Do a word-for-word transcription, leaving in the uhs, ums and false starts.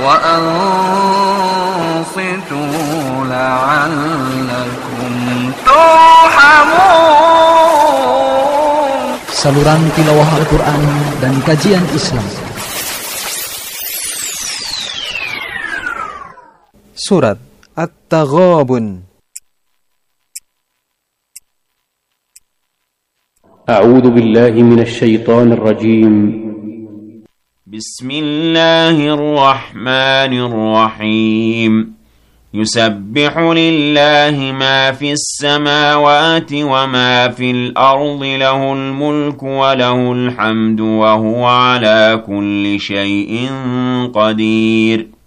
وأنصتوا لعلكم ترحمون. Saluran tilawah Al-Quran dan kajian Islam. Surat At-Taghabun. أعوذ بالله من الشيطان الرجيم. بسم الله الرحمن الرحيم. يسبح لله ما في السماوات وما في الأرض له الملك وله الحمد وهو على كل شيء قدير.